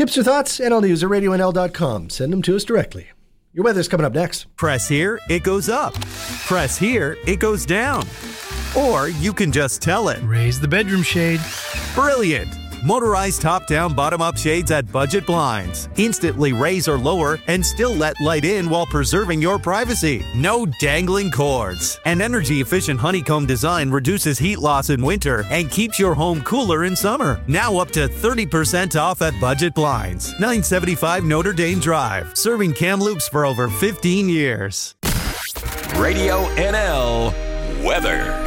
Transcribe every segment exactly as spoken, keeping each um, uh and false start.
Tips or thoughts? N L News at radio N L dot com. Send them to us directly. Your weather's coming up next. Press here, it goes up. Press here, it goes down. Or you can just tell it. Raise the bedroom shade. Brilliant! Motorized top-down, bottom-up shades at Budget Blinds. Instantly raise or lower and still let light in while preserving your privacy. No dangling cords. An energy-efficient honeycomb design reduces heat loss in winter and keeps your home cooler in summer. Now up to thirty percent off at Budget Blinds. nine seventy-five Notre Dame Drive. Serving Kamloops for over fifteen years. Radio N L weather.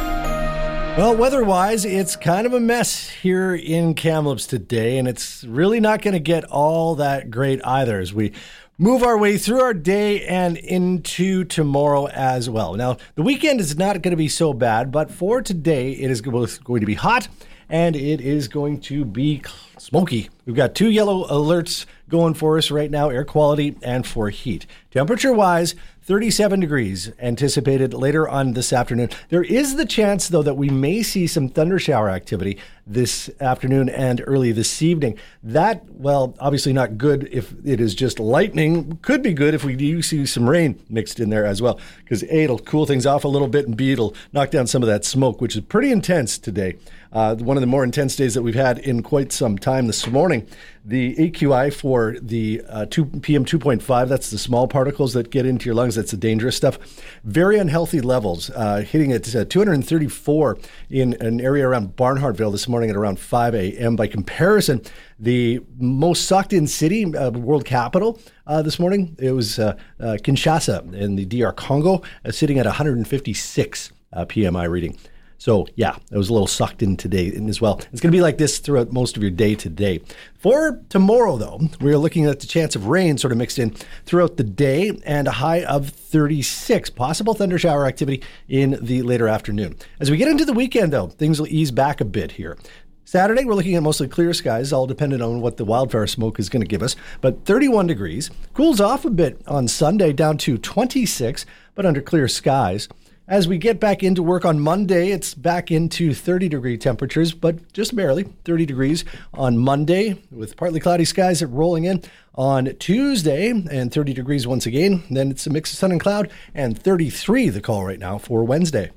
Well, weather-wise, it's kind of a mess here in Kamloops today, and it's really not going to get all that great either as we move our way through our day and into tomorrow as well. Now, the weekend is not going to be so bad, but for today, it is both going to be hot and it is going to be smoky. We've got two yellow alerts going for us right now, air quality and for heat. Temperature-wise, thirty-seven degrees anticipated later on this afternoon. There is the chance, though, that we may see some thunder shower activity this afternoon and early this evening. That, well, obviously not good if it is just lightning. Could be good if we do see some rain mixed in there as well, because A, it'll cool things off a little bit, and B, it'll knock down some of that smoke, which is pretty intense today. Uh, one of the more intense days that we've had in quite some time this morning. The A Q I for the uh, two P M two point five, that's the small particles that get into your lungs. That's the dangerous stuff. Very unhealthy levels, uh, hitting at uh, two hundred thirty-four in an area around Barnhartville this morning at around five a.m. By comparison, the most sucked-in city, uh, world capital, uh, this morning, it was uh, uh, Kinshasa in the D R Congo, uh, sitting at one hundred fifty-six uh, P M I reading. So, yeah, it was a little sucked in today as well. It's going to be like this throughout most of your day today. For tomorrow, though, we're looking at the chance of rain sort of mixed in throughout the day and a high of thirty-six. Possible thunder shower activity in the later afternoon. As we get into the weekend, though, things will ease back a bit here. Saturday, we're looking at mostly clear skies, all dependent on what the wildfire smoke is going to give us. But thirty-one degrees. Cools off a bit on Sunday down to twenty-six, but under clear skies. As we get back into work on Monday, it's back into thirty degree temperatures, but just barely thirty degrees on Monday with partly cloudy skies rolling in on Tuesday and thirty degrees once again. Then it's a mix of sun and cloud and thirty-three the call right now for Wednesday.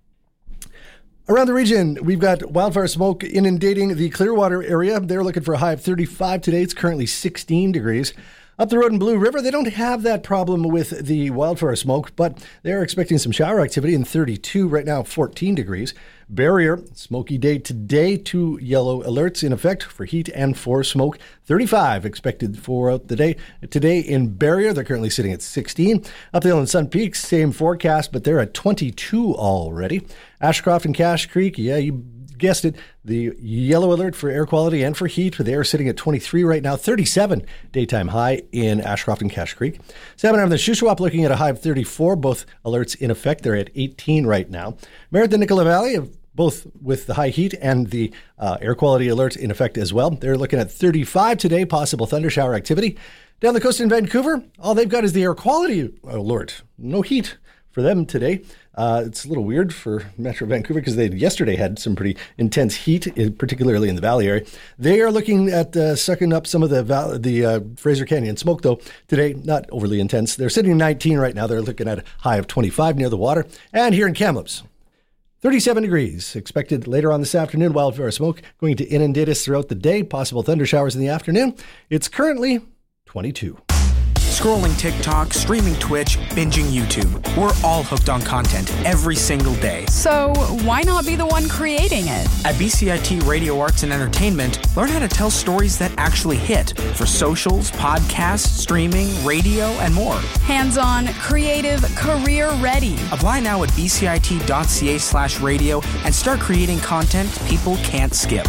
Around the region, we've got wildfire smoke inundating the Clearwater area. They're looking for a high of thirty-five today. It's currently sixteen degrees. Up the road in Blue River, they don't have that problem with the wildfire smoke, but they're expecting some shower activity in thirty-two right now, fourteen degrees. Barrier, smoky day today, two yellow alerts in effect for heat and for smoke. thirty-five expected for the day. Today in Barrier, they're currently sitting at sixteen. Up the hill in Sun Peaks, same forecast, but they're at twenty-two already. Ashcroft and Cache Creek, yeah, you guessed it, the yellow alert for air quality and for heat. They are sitting at twenty-three right now, thirty-seven daytime high in Ashcroft and Cache Creek. Salmon Arm and the Shuswap looking at a high of thirty-four, both alerts in effect. They're at eighteen right now. Merritt and Nicola Valley, both with the high heat and the uh, air quality alert in effect as well. They're looking at thirty-five today, possible thunder shower activity. Down the coast in Vancouver, all they've got is the air quality alert. No heat for them today. Uh, it's a little weird for Metro Vancouver because they yesterday had some pretty intense heat, particularly in the Valley area. They are looking at uh, sucking up some of the val- the uh, Fraser Canyon smoke, though. Today, not overly intense. They're sitting at nineteen right now. They're looking at a high of twenty-five near the water. And here in Kamloops, thirty-seven degrees expected later on this afternoon. Wildfire smoke going to inundate us throughout the day. Possible thunder showers in the afternoon. It's currently twenty-two. Scrolling TikTok, streaming Twitch, binging YouTube. We're all hooked on content every single day. So why not be the one creating it? At B C I T Radio Arts and Entertainment, learn how to tell stories that actually hit for socials, podcasts, streaming, radio, and more. Hands-on, creative, career-ready. Apply now at bcit.ca slash radio and start creating content people can't skip.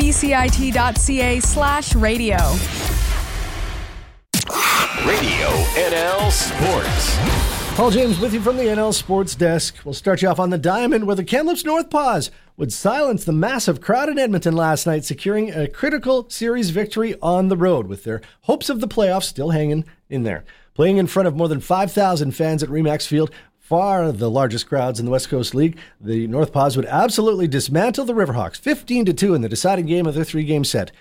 bcit.ca slash radio. Radio N L Sports. Paul James with you from the N L Sports Desk. We'll start you off on the diamond where the Kamloops North Paws would silence the massive crowd in Edmonton last night, securing a critical series victory on the road with their hopes of the playoffs still hanging in there. Playing in front of more than five thousand fans at Remax Field, far the largest crowds in the West Coast League, the North Paws would absolutely dismantle the Riverhawks fifteen to two in the deciding game of their three-game set